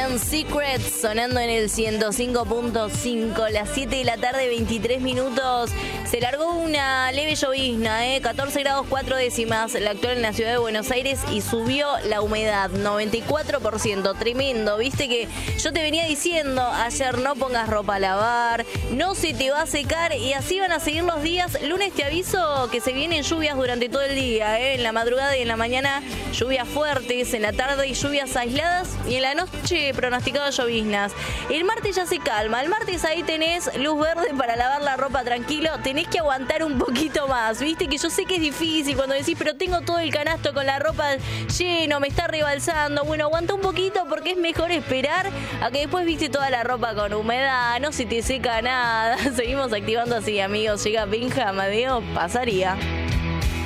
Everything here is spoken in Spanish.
Ryan Secret sonando en el 105.5, las 7 de la tarde, 23 minutos. Se largó una leve llovizna, 14 grados 4 décimas, la actual en la ciudad de Buenos Aires, y subió la humedad, 94%, tremendo. Viste que yo te venía diciendo ayer, no pongas ropa a lavar, no se te va a secar, y así van a seguir los días. Lunes te aviso que se vienen lluvias durante todo el día, en la madrugada y en la mañana lluvias fuertes, en la tarde y lluvias aisladas, y en la noche pronosticado lloviznas. El martes ya se calma, el martes ahí tenés luz verde para lavar la ropa tranquilo. Tenés que aguantar un poquito más, viste que yo sé que es difícil cuando decís, pero tengo todo el canasto con la ropa lleno, me está rebalsando. Bueno, aguanta un poquito porque es mejor esperar a que después viste toda la ropa con humedad, no se te seca nada. Seguimos activando así, amigos. Llega Benja Amadeo, pasaría.